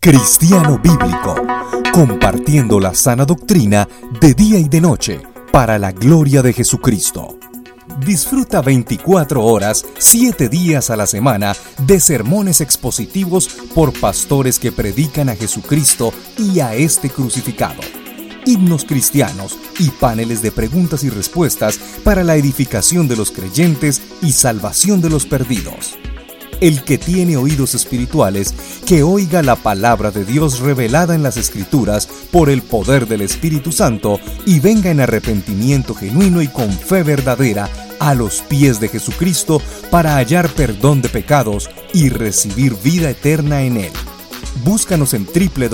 Cristiano Bíblico, compartiendo la sana doctrina de día y de noche para la gloria de Jesucristo. Disfruta 24 horas, 7 días a la semana de sermones expositivos por pastores que predican a Jesucristo y a este crucificado. Himnos cristianos y paneles de preguntas y respuestas para la edificación de los creyentes y salvación de los perdidos. El que tiene oídos espirituales, que oiga la palabra de Dios revelada en las Escrituras por el poder del Espíritu Santo y venga en arrepentimiento genuino y con fe verdadera a los pies de Jesucristo para hallar perdón de pecados y recibir vida eterna en Él. Búscanos en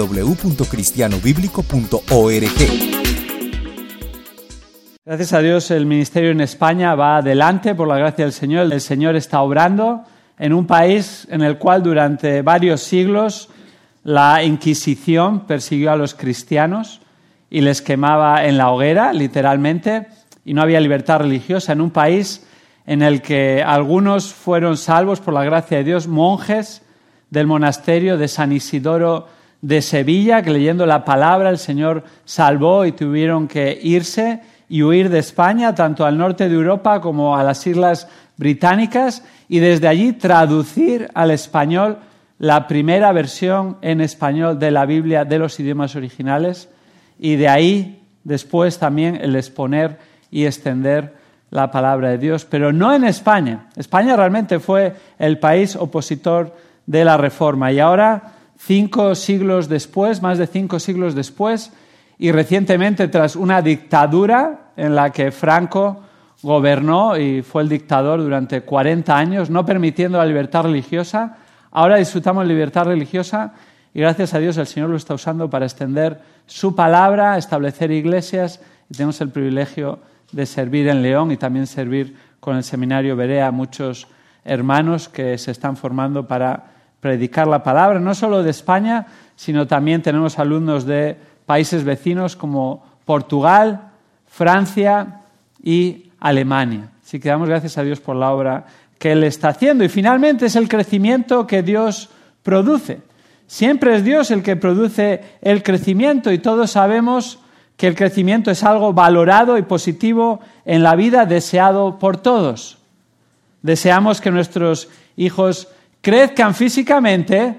www.cristianobiblico.org. Gracias a Dios el ministerio en España va adelante por la gracia del Señor. El Señor está obrando en un país en el cual durante varios siglos la Inquisición persiguió a los cristianos y les quemaba en la hoguera, literalmente, y no había libertad religiosa. En un país en el que algunos fueron salvos por la gracia de Dios, monjes del monasterio de San Isidoro de Sevilla, que leyendo la palabra el Señor salvó y tuvieron que irse y huir de España, tanto al norte de Europa como a las Islas Británicas, y desde allí traducir al español la primera versión en español de la Biblia de los idiomas originales, y de ahí después también el exponer y extender la palabra de Dios, pero no en España. España realmente fue el país opositor de la Reforma, y ahora, 5 siglos después, más de 5 siglos después, y recientemente tras una dictadura en la que Franco gobernó y fue el dictador durante 40 años, no permitiendo la libertad religiosa, ahora disfrutamos libertad religiosa y gracias a Dios el Señor lo está usando para extender su palabra, establecer iglesias, y tenemos el privilegio de servir en León y también servir con el seminario Berea a muchos hermanos que se están formando para predicar la palabra, no solo de España, sino también tenemos alumnos de países vecinos como Portugal, Francia y Alemania. Así que damos gracias a Dios por la obra que Él está haciendo. Y finalmente es el crecimiento que Dios produce. Siempre es Dios el que produce el crecimiento y todos sabemos que el crecimiento es algo valorado y positivo en la vida, deseado por todos. Deseamos que nuestros hijos crezcan físicamente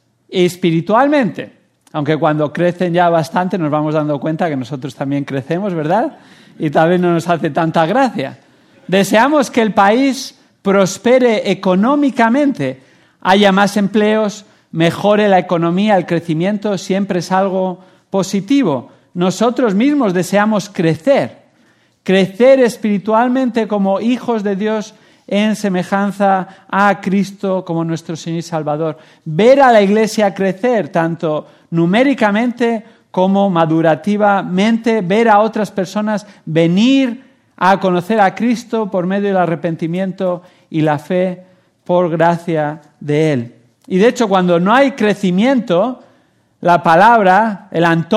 y espiritualmente, aunque cuando crecen ya bastante nos vamos dando cuenta que nosotros también crecemos, ¿verdad? Y tal vez no nos hace tanta gracia. Deseamos que el país prospere económicamente, haya más empleos, mejore la economía, el crecimiento siempre es algo positivo. Nosotros mismos deseamos crecer espiritualmente como hijos de Dios en semejanza a Cristo como nuestro Señor y Salvador. Ver a la Iglesia crecer, tanto numéricamente como madurativamente, ver a otras personas venir a conocer a Cristo por medio del arrepentimiento y la fe por gracia de Él. Y de hecho, cuando no hay crecimiento, la palabra, el antónimo